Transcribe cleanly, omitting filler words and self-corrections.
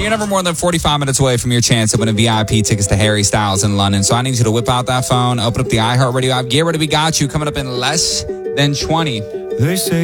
you're never more than 45 minutes away from your chance of winning VIP tickets to Harry Styles in London. So I need you to whip out that phone, open up the iHeartRadio app, get ready, we got you coming up in less than 20. They say